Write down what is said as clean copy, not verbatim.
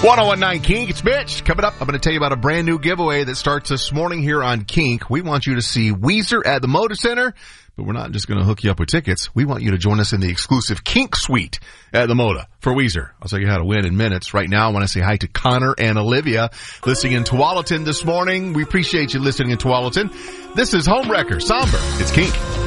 1019 Kink, it's Mitch. Coming up, I'm going to tell you about a brand new giveaway that starts this morning here on Kink. We want you to see Weezer at the Moda Center, but we're not just going to hook you up with tickets. We want you to join us in the exclusive Kink Suite at the Moda for Weezer. I'll tell you how to win in minutes. Right now, I want to say hi to Connor and Olivia listening in Tualatin this morning. We appreciate you listening in Tualatin. This is Homewrecker, Somber. It's Kink.